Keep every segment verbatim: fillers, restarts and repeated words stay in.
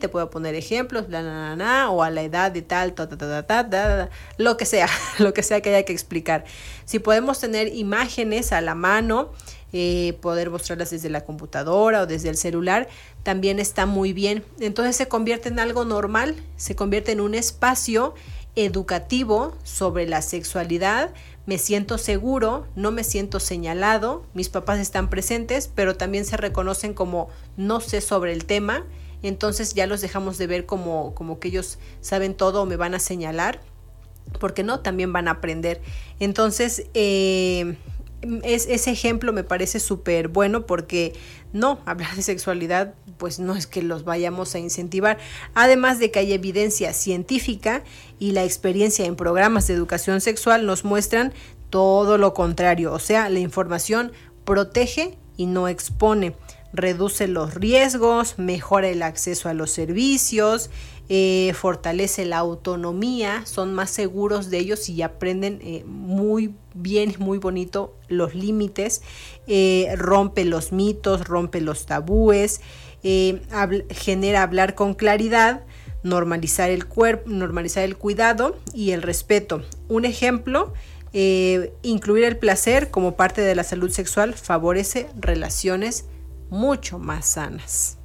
te puedo poner ejemplos, bla, bla, bla, bla, o a la edad de tal, ta, ta, ta, ta, ta, ta, ta, lo que sea, lo que sea que haya que explicar. Si podemos tener imágenes a la mano, eh, poder mostrarlas desde la computadora o desde el celular, también está muy bien. Entonces se convierte en algo normal, se convierte en un espacio educativo sobre la sexualidad. Me siento seguro, no me siento señalado, mis papás están presentes, pero también se reconocen como no sé sobre el tema, entonces ya los dejamos de ver como, como que ellos saben todo o me van a señalar, porque no, también van a aprender. Entonces, eh, es, ese ejemplo me parece súper bueno porque no, hablar de sexualidad pues no es que los vayamos a incentivar, además de que hay evidencia científica y la experiencia en programas de educación sexual nos muestran todo lo contrario, o sea, la información protege y no expone, reduce los riesgos, mejora el acceso a los servicios, eh, fortalece la autonomía, son más seguros de ellos y aprenden eh, muy bien, muy bonito los límites, eh, rompe los mitos, rompe los tabúes, eh, habl- genera hablar con claridad, normalizar el cuerpo, normalizar el cuidado y el respeto. Un ejemplo, eh, incluir el placer como parte de la salud sexual favorece relaciones mucho más sanas.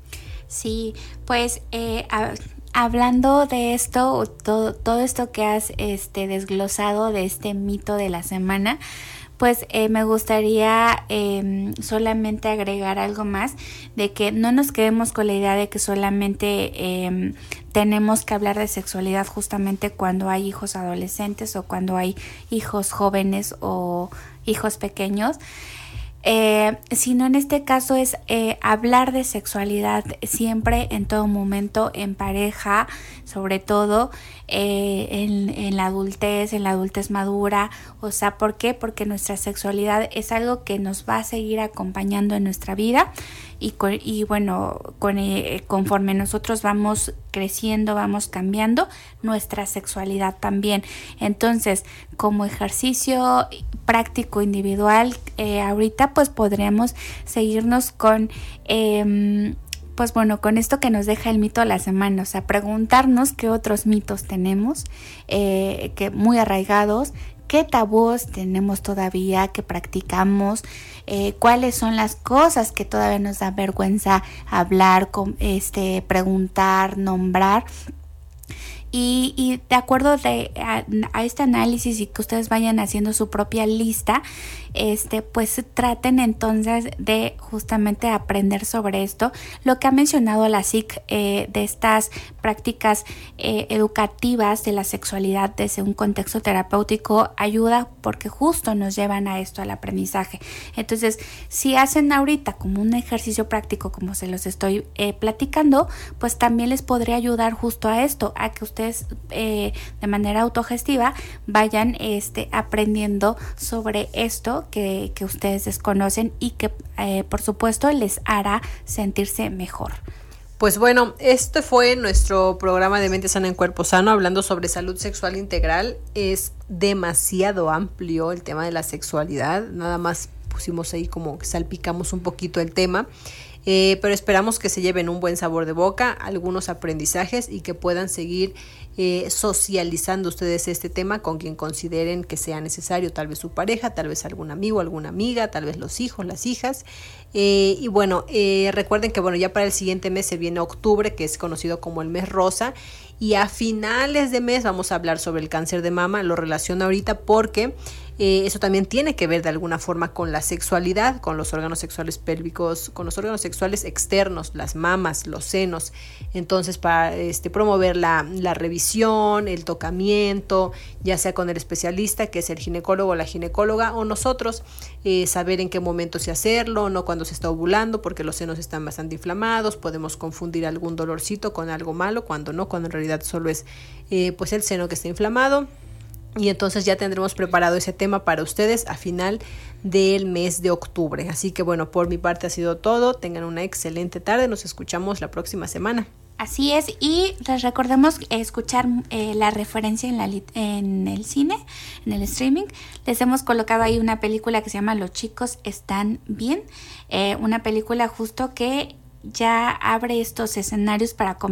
Sí, pues eh, a, hablando de esto, todo, todo esto que has este, desglosado de este mito de la semana, pues eh, me gustaría eh, solamente agregar algo más, de que no nos quedemos con la idea de que solamente eh, tenemos que hablar de sexualidad justamente cuando hay hijos adolescentes o cuando hay hijos jóvenes o hijos pequeños. Eh, sino en este caso es eh, hablar de sexualidad siempre, en todo momento, en pareja, sobre todo eh, en, en la adultez, en la adultez madura. O sea, ¿por qué? Porque nuestra sexualidad es algo que nos va a seguir acompañando en nuestra vida y, con, y bueno, con, eh, conforme nosotros vamos creciendo, vamos cambiando, nuestra sexualidad también. Entonces, como ejercicio práctico individual, eh, ahorita pues podríamos seguirnos con eh, pues bueno, con esto que nos deja el mito de la semana, o sea, preguntarnos qué otros mitos tenemos, eh, que muy arraigados, qué tabús tenemos todavía, que practicamos, eh, cuáles son las cosas que todavía nos da vergüenza hablar, con, este, preguntar, nombrar. Y, y de acuerdo de, a, a este análisis y que ustedes vayan haciendo su propia lista, este, pues traten entonces de justamente aprender sobre esto. Lo que ha mencionado la S I C eh, de estas prácticas eh, educativas de la sexualidad desde un contexto terapéutico ayuda porque justo nos llevan a esto, al aprendizaje. Entonces, si hacen ahorita como un ejercicio práctico, como se los estoy eh, platicando, pues también les podría ayudar justo a esto, a que ustedes Eh, de manera autogestiva vayan este, aprendiendo sobre esto que, que ustedes desconocen y que eh, por supuesto les hará sentirse mejor. Pues bueno, este fue nuestro programa de Mente Sana en Cuerpo Sano, hablando sobre salud sexual integral. Es demasiado amplio el tema de la sexualidad, nada más pusimos ahí como que salpicamos un poquito el tema. Eh, pero esperamos que se lleven un buen sabor de boca, algunos aprendizajes y que puedan seguir eh, socializando ustedes este tema con quien consideren que sea necesario, tal vez su pareja, tal vez algún amigo, alguna amiga, tal vez los hijos, las hijas. Eh, y bueno, eh, recuerden que bueno, ya para el siguiente mes se viene octubre, que es conocido como el mes rosa, y a finales de mes vamos a hablar sobre el cáncer de mama. Lo relaciono ahorita porque Eh, eso también tiene que ver de alguna forma con la sexualidad, con los órganos sexuales pélvicos, con los órganos sexuales externos, las mamas, los senos. Entonces, para este, promover la, la revisión, el tocamiento, ya sea con el especialista, que es el ginecólogo o la ginecóloga, o nosotros, eh, saber en qué momento se hacerlo, no cuando se está ovulando, porque los senos están bastante inflamados, podemos confundir algún dolorcito con algo malo, cuando no, cuando en realidad solo es eh, pues el seno que está inflamado. Y entonces ya tendremos preparado ese tema para ustedes a final del mes de octubre. Así que bueno, por mi parte ha sido todo. Tengan una excelente tarde. Nos escuchamos la próxima semana. Así es, y les recordemos escuchar eh, la referencia en, la, en el cine, en el streaming. Les hemos colocado ahí una película que se llama Los chicos están bien. Eh, una película justo que ya abre estos escenarios para